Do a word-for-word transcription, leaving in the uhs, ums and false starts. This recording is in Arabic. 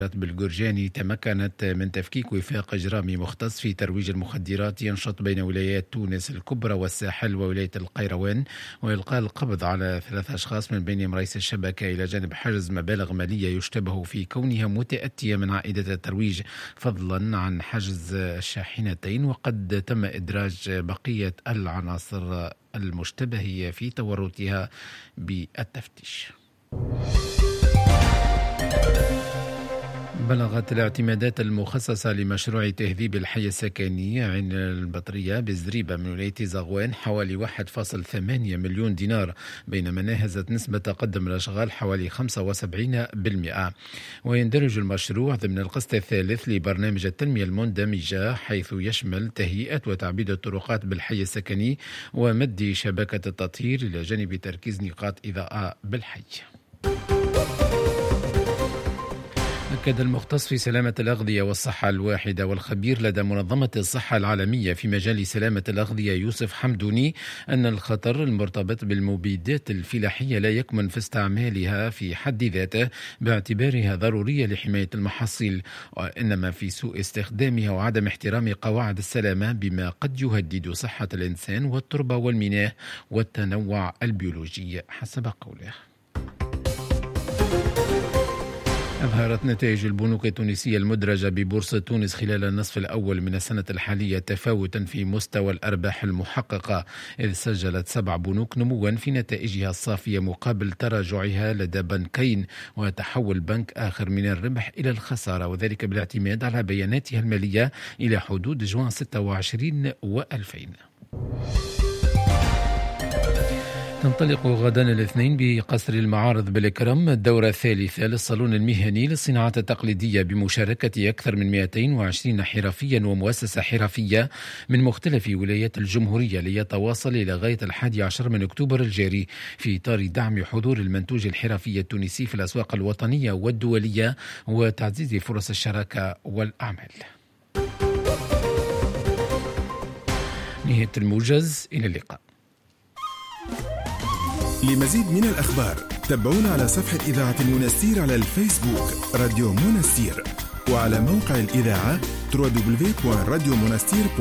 بالجرجاني تمكنت من تفكيك وفاق إجرامي مختص في ترويج المخدرات ينشط بين ولايات تونس الكبرى والساحل وولاية القيروان، وإلقاء القبض على ثلاث أشخاص من بينهم رئيس الشبكة، إلى جانب حجز مبالغ مالية يشتبه في كونها متأتية من عائدة الترويج، فضلا عن حجز الشاحنتين. وقد تم إدراج بقية العناصر المشتبه في تورطها بالتفتيش. بلغت الاعتمادات المخصصة لمشروع تهذيب الحي السكني عين البطرية بزريبة من ولاية زغوان حوالي واحد فاصلة ثمانية مليون دينار، بينما ناهزت نسبة تقدم الأشغال حوالي خمسة وسبعين بالمئة. ويندرج المشروع ضمن القسط الثالث لبرنامج التنمية المندمجة، حيث يشمل تهيئة وتعبيد الطرقات بالحي السكني ومد شبكة التطهير، إلى جانب تركيز نقاط إضاءة بالحي. أكد المختص في سلامة الأغذية والصحة الواحدة والخبير لدى منظمة الصحة العالمية في مجال سلامة الأغذية يوسف حمدوني أن الخطر المرتبط بالمبيدات الفلاحية لا يكمن في استعمالها في حد ذاته باعتبارها ضرورية لحماية المحاصيل، وإنما في سوء استخدامها وعدم احترام قواعد السلامة بما قد يهدد صحة الإنسان والتربة والمياه والتنوع البيولوجي حسب قوله. أظهرت نتائج البنوك التونسية المدرجة ببورصة تونس خلال النصف الأول من السنة الحالية تفاوتا في مستوى الأرباح المحققة، إذ سجلت سبع بنوك نموا في نتائجها الصافية مقابل تراجعها لدى بنكين وتحول بنك آخر من الربح إلى الخسارة، وذلك بالاعتماد على بياناتها المالية إلى حدود جوان ستة وعشرين وألفين. تنطلق غدا الاثنين بقصر المعارض بالإكرام الدورة الثالثة للصالون المهني للصناعات التقليدية بمشاركة أكثر من مئتين وعشرين حرفيا ومؤسسة حرفية من مختلف ولايات الجمهورية، ليتواصل إلى غاية الحادي عشر من أكتوبر الجاري في إطار دعم حضور المنتوج الحرفي التونسي في الأسواق الوطنية والدولية وتعزيز فرص الشراكة والأعمال. نهاية الموجز، إلى اللقاء. لمزيد من الأخبار تابعونا على صفحة إذاعة المنستير على الفيسبوك راديو منستير، وعلى موقع الإذاعة دبليو دبليو دبليو دوت راديو منستير.